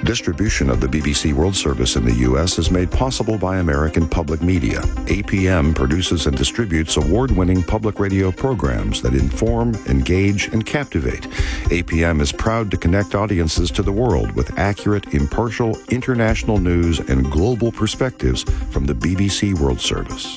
Distribution of the BBC World Service in the U.S. is made possible by American Public Media. APM produces and distributes award-winning public radio programs that inform, engage, and captivate. APM is proud to connect audiences to the world with accurate, impartial, international news and global perspectives from the BBC World Service.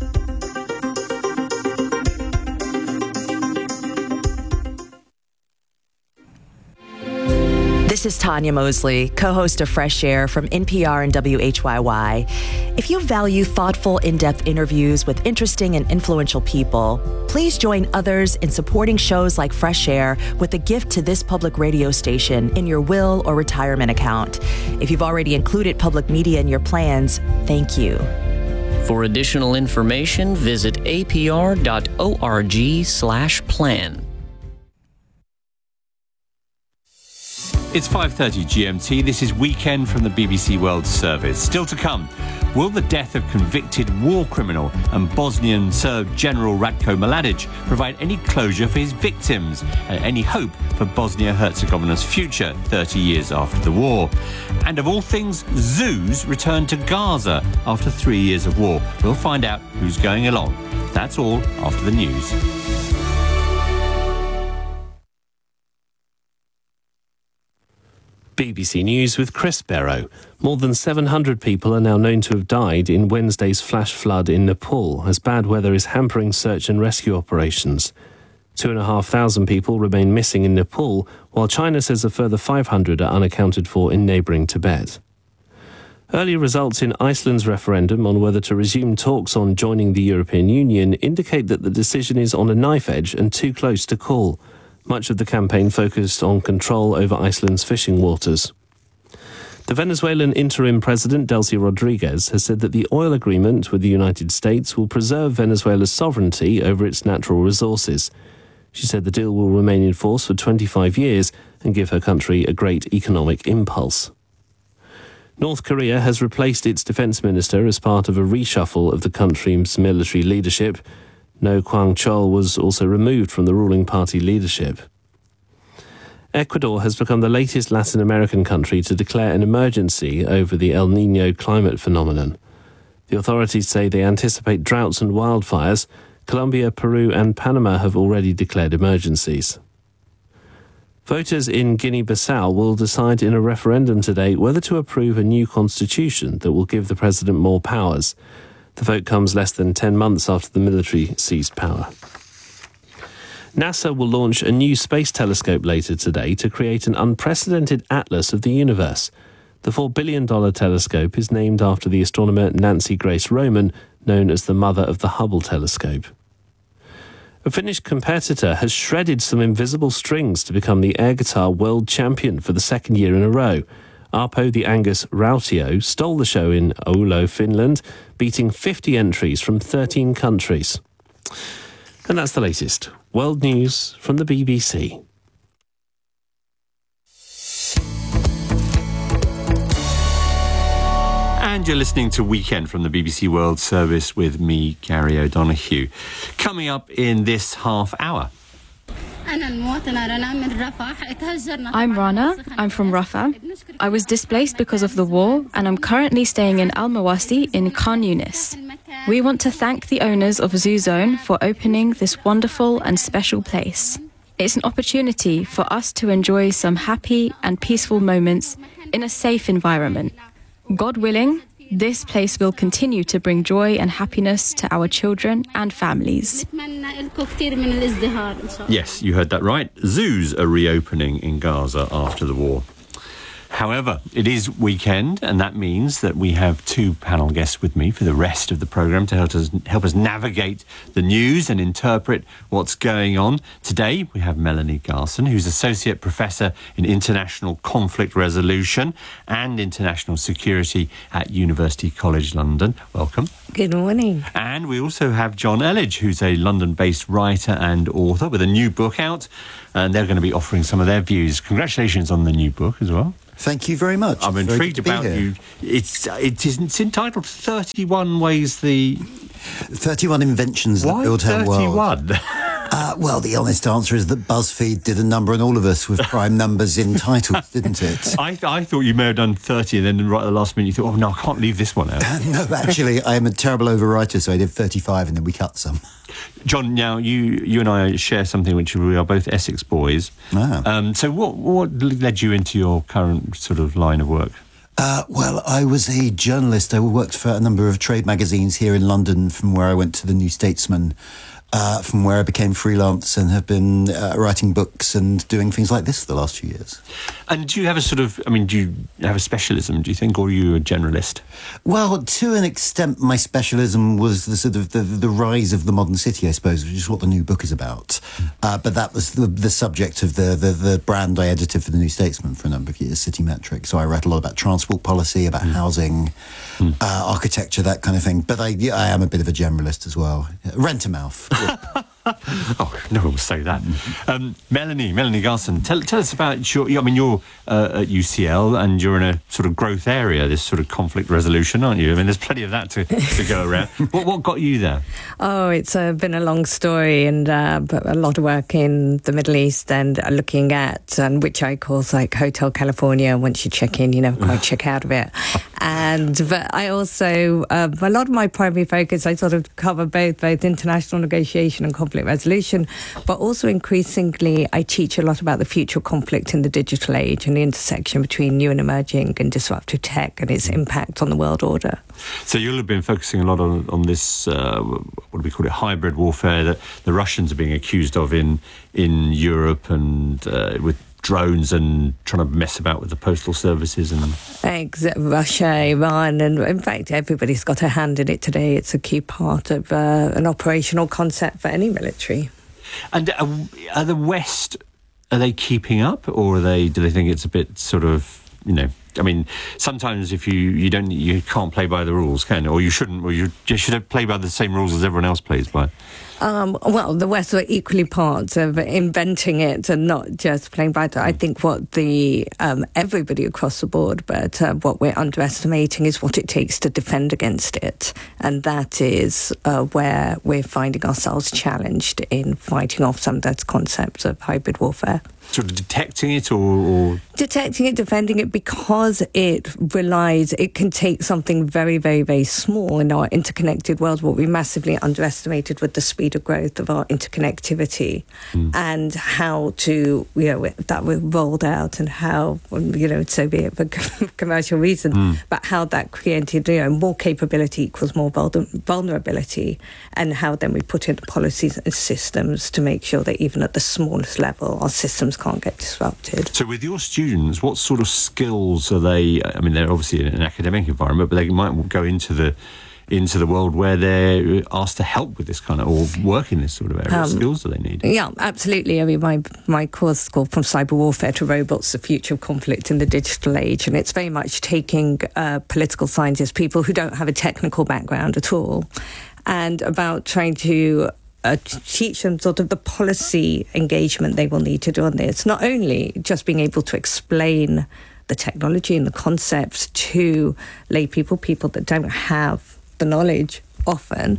This is Tanya Mosley, co-host of Fresh Air from NPR and WHYY. If you value thoughtful, in-depth interviews with interesting and influential people, please join others in supporting shows like Fresh Air with a gift to this public radio station in your will or retirement account. If you've already included public media in your plans, thank you. For additional information, visit apr.org/plan. It's 5:30 GMT. This is Weekend from the BBC World Service. Still to come, will the death of convicted war criminal and Bosnian Serb General Ratko Mladic provide any closure for his victims and any hope for Bosnia-Herzegovina's future 30 years after the war? And of all things, zoos return to Gaza after 3 years of war. We'll find out who's going along. That's all after the news. BBC News with Chris Barrow. More than 700 people are now known to have died in Wednesday's flash flood in Nepal as bad weather is hampering search and rescue operations. 2,500 people remain missing in Nepal, while China says a further 500 are unaccounted for in neighbouring Tibet. Early results in Iceland's referendum on whether to resume talks on joining the European Union indicate that the decision is on a knife edge and too close to call. Much of the campaign focused on control over Iceland's fishing waters. The Venezuelan interim president, Delcy Rodriguez, has said that the oil agreement with the United States will preserve Venezuela's sovereignty over its natural resources. She said the deal will remain in force for 25 years and give her country a great economic impulse. North Korea has replaced its defense minister as part of a reshuffle of the country's military leadership. No Kwang-chol was also removed from the ruling party leadership. Ecuador has become the latest Latin American country to declare an emergency over the El Niño climate phenomenon. The authorities say they anticipate droughts and wildfires. Colombia, Peru and Panama have already declared emergencies. Voters in Guinea-Bissau will decide in a referendum today whether to approve a new constitution that will give the president more powers. The vote comes less than 10 months after the military seized power. NASA will launch a new space telescope later today to create an unprecedented atlas of the universe. The $4 billion telescope is named after the astronomer Nancy Grace Roman, known as the mother of the Hubble telescope. A Finnish competitor has shredded some invisible strings to become the air guitar world champion for the second year in a row. Arpo the Angus Rautio stole the show in Oulu, Finland, beating 50 entries from 13 countries. And that's the latest. World news from the BBC. And you're listening to Weekend from the BBC World Service with me, Gary O'Donoghue. Coming up in this half hour. I'm Rana. I'm from Rafah. I was displaced because of the war, and I'm currently staying in Al Mawasi in Khan Yunis. We want to thank the owners of Zoo Zone for opening this wonderful and special place. It's an opportunity for us to enjoy some happy and peaceful moments in a safe environment. God willing, this place will continue to bring joy and happiness to our children and families. Yes, you heard that right. Zoos are reopening in Gaza after the war. However, it is weekend, and that means that we have two panel guests with me for the rest of the programme to help us navigate the news and interpret what's going on. Today, we have Melanie Garson, who's Associate Professor in International Conflict Resolution and International Security at University College London. Welcome. Good morning. And we also have John Elledge, who's a London-based writer and author with a new book out, and they're going to be offering some of their views. Congratulations on the new book as well. Thank you very much. I'm intrigued about you. It's entitled 31 Ways the... 31 Inventions that build our world. Why 31? Well, the honest answer is that BuzzFeed did a number on all of us with prime numbers in titles, didn't it? I thought you may have done 30 and then right at the last minute you thought, oh no, I can't leave this one out. No, actually, I am a terrible overwriter, so I did 35 and then we cut some. John, now you and I share something which we are both Essex boys. So what led you into your current sort of line of work? Well, I was a journalist. I worked for a number of trade magazines here in London, from where I went to the New Statesman, from where I became freelance and have been writing books and doing things like this for the last few years. And do you have do you have a specialism, do you think, or are you a generalist? Well, to an extent, my specialism was the sort of the rise of the modern city, I suppose, which is what the new book is about. But that was the subject of the brand I edited for the New Statesman for a number of years, City Metric. So I read a lot about transport policy, about housing, architecture, that kind of thing. But I am a bit of a generalist as well. Rent-a-mouth. Oh, no one will say that. Melanie Garson, tell us about you're at UCL and you're in a sort of growth area, this sort of conflict resolution, aren't you? I mean, there's plenty of that to go around. What got you there? Oh, it's been a long story, and a lot of work in the Middle East and looking at, which I call like Hotel California. Once you check in, you never quite check out of it. But I also, a lot of my primary focus, I sort of cover both international negotiation and conflict resolution, but also increasingly I teach a lot about the future of conflict in the digital age and the intersection between new and emerging and disruptive tech and its impact on the world order. So you'll have been focusing a lot on this, what do we call it, hybrid warfare that the Russians are being accused of in Europe and with drones and trying to mess about with the postal services and Russia, Iran, and in fact everybody's got a hand in it today. It's a key part of an operational concept for any military. And are the West, are they keeping up, or do they think it's a bit sort of, I mean, sometimes if you can't play by the rules, can you? Or you shouldn't, or you just should play by the same rules as everyone else plays by. Well, the West were equally part of inventing it and not just playing by it. I think what everybody across the board, but what we're underestimating is what it takes to defend against it. And that is where we're finding ourselves challenged in fighting off some of those concepts of hybrid warfare. Sort of detecting it or... Detecting it, defending it, because it can take something very, very, very small in our interconnected world, what we massively underestimated with the speed of growth of our interconnectivity and how to, that we rolled out and how, so be it for commercial reasons, but how that created, more capability equals more vulnerability, and how then we put in policies and systems to make sure that even at the smallest level, our systems can't get disrupted. So with your students, what sort of skills are they? I mean, they're obviously in an academic environment, but they might go into the world where they're asked to help with this kind of, or work in this sort of area. What skills do they need? Yeah, absolutely. I mean, my course is called From Cyber Warfare to Robots, the Future of Conflict in the Digital Age, and it's very much taking political scientists, people who don't have a technical background at all, and about trying to teach them sort of the policy engagement they will need to do on this. Not only just being able to explain the technology and the concepts to lay people that don't have the knowledge often,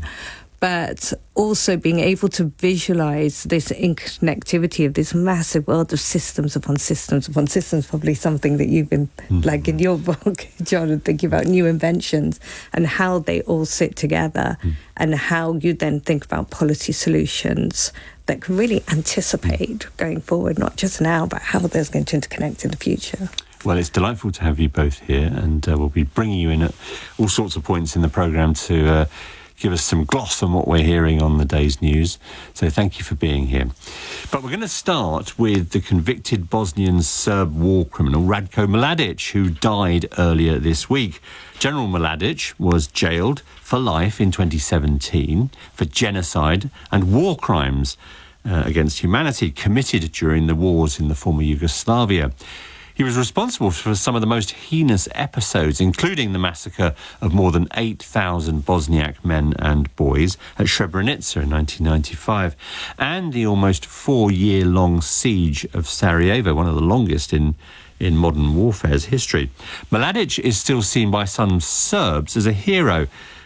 but also being able to visualize this interconnectivity of this massive world of systems upon systems upon systems, probably something that you've been, like in your book, John, thinking about new inventions and how they all sit together and how you then think about policy solutions that can really anticipate going forward, not just now, but how there's going to interconnect in the future. Well, it's delightful to have you both here, and we'll be bringing you in at all sorts of points in the programme to give us some gloss on what we're hearing on the day's news. So thank you for being here. But we're going to start with the convicted Bosnian Serb war criminal Ratko Mladic, who died earlier this week. General Mladic was jailed for life in 2017 for genocide and war crimes against humanity committed during the wars in the former Yugoslavia. He was responsible for some of the most heinous episodes, including the massacre of more than 8,000 Bosniak men and boys at Srebrenica in 1995, and the almost 4-year-long siege of Sarajevo, one of the longest in modern warfare's history. Mladic is still seen by some Serbs as a hero,